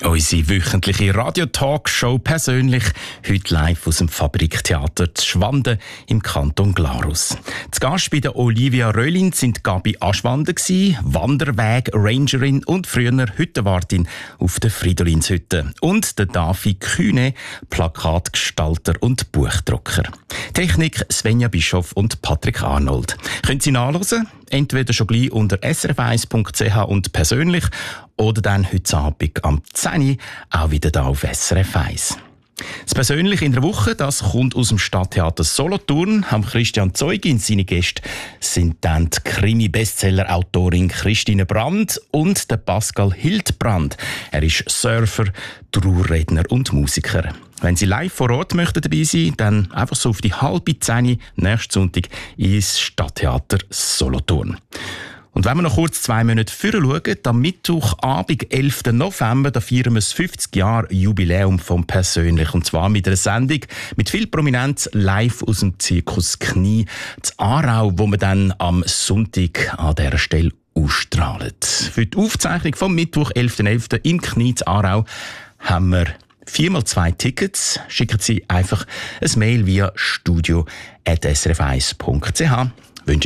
Unsere wöchentliche Radio-Talkshow persönlich, heute live aus dem Fabriktheater zu Schwanden im Kanton Glarus. Zu Gast bei der Olivia Röhlin sind Gabi Aschwanden, Wanderweg-Rangerin und früher Hüttenwartin auf der Fridolinshütte. Und der Davi Kühne, Plakatgestalter und Buchdrucker. Technik Svenja Bischoff und Patrick Arnold. Können Sie nachhören? Entweder schon gleich unter srf1.ch und persönlich oder dann heute Abend am 10 Uhr auch wieder da auf SRF 1. Das Persönliche in der Woche, das kommt aus dem Stadttheater Solothurn. Am Christian Zeugin seine Gäste sind dann die Krimi-Bestseller-Autorin Christine Brand und der Pascal Hildbrand. Er ist Surfer, Trauerredner und Musiker. Wenn Sie live vor Ort möchten dabei sein, dann einfach so auf die 9:30 nächsten Sonntag ins Stadttheater Solothurn. Und wenn wir noch kurz 2 Monate vorher schauen, am Mittwochabend, 11. November, da feiern wir das 50-Jahr-Jubiläum vom Persönlich. Und zwar mit einer Sendung mit viel Prominenz live aus dem Zirkus Knie zu Aarau, wo wir dann am Sonntag an dieser Stelle ausstrahlen. Für die Aufzeichnung vom Mittwoch, 11.11. im Knie zu Aarau, haben wir 4x2 Tickets. Schicken Sie einfach ein Mail via studio@srf1.ch.